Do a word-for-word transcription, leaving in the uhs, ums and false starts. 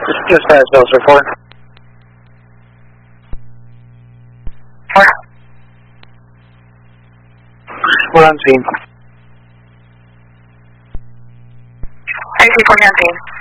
Dispatch, Delta four. Four. We're on scene. I C four on scene.